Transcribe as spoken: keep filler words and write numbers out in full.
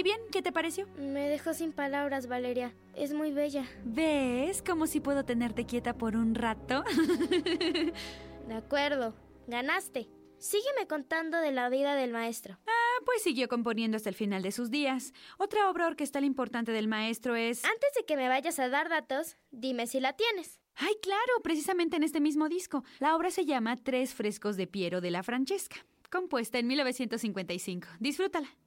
¿Y bien? ¿Qué te pareció? Me dejó sin palabras, Valeria. Es muy bella. ¿Ves cómo si puedo tenerte quieta por un rato? De acuerdo. Ganaste. Sígueme contando de la vida del maestro. Ah, pues siguió componiendo hasta el final de sus días. Otra obra orquestal importante del maestro es... Antes de que me vayas a dar datos, dime si la tienes. ¡Ay, claro! Precisamente en este mismo disco. La obra se llama Tres frescos de Piero della Francesca, compuesta en mil novecientos cincuenta y cinco. Disfrútala.